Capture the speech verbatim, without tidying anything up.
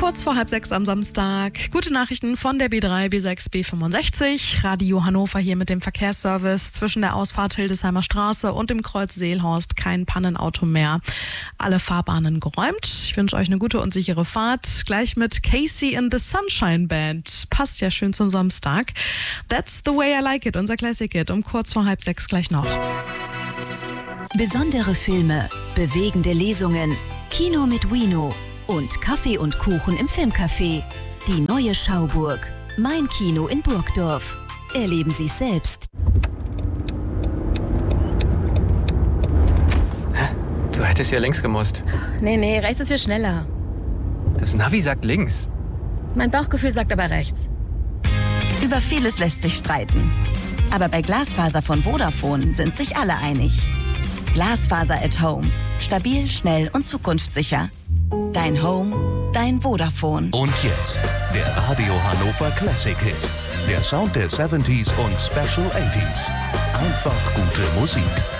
Kurz vor halb sechs am Samstag. Gute Nachrichten von der B drei, B sechs, B fünfundsechzig. Radio Hannover hier mit dem Verkehrsservice. Zwischen der Ausfahrt Hildesheimer Straße und dem Kreuz Seelhorst kein Pannenauto mehr. Alle Fahrbahnen geräumt. Ich wünsche euch eine gute und sichere Fahrt. Gleich mit Casey in the Sunshine Band. Passt ja schön zum Samstag. That's the way I like it, unser Classic Hit. Um kurz vor halb sechs gleich noch. Besondere Filme, bewegende Lesungen, Kino mit Wino und Kaffee und Kuchen im Filmcafé. Die neue Schauburg. Mein Kino in Burgdorf. Erleben Sie es selbst. Du hättest ja links gemusst. Nee, nee, rechts ist viel schneller. Das Navi sagt links. Mein Bauchgefühl sagt aber rechts. Über vieles lässt sich streiten. Aber bei Glasfaser von Vodafone sind sich alle einig. Glasfaser at Home. Stabil, schnell und zukunftssicher. Dein Home, dein Vodafone. Und jetzt der Radio Hannover Classic Hit. Der Sound der siebziger und Special achtziger. Einfach gute Musik.